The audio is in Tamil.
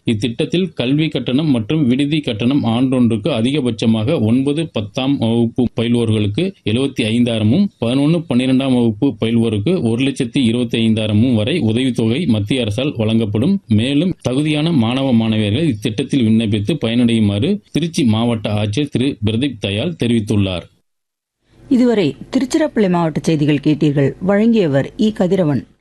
இத்திட்டத்தில் கல்வி கட்டணம் மற்றும் விடுதி கட்டணம் ஆண்டொன்றுக்கு அதிகபட்சமாக 9, 10ஆம் வகுப்பு பயில்வோர்களுக்கு 75,000 11, 12ஆம் வகுப்பு பயில்வோருக்கு 1,25,000 வரை உதவித்தொகை மத்திய அரசால் வழங்கப்படும். மேலும் தகுதியான மாணவ மாணவியர்கள் இத்திட்டத்தில் விண்ணப்பித்து பயனடையுமாறு திருச்சி மாவட்ட ஆட்சியர் திரு பிரதீப் தயாள் தெரிவித்துள்ளார். இதுவரை திருச்சிராப்பள்ளி மாவட்ட செய்திகள் கேட்டீர்கள். வழங்கியவர் இ. கதிரவன்.